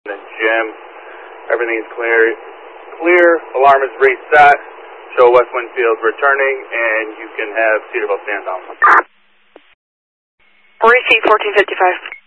And Jim, everything is clear. Alarm is reset. Show West Winfield returning, and you can have Cedarville stand off. Receive 1455.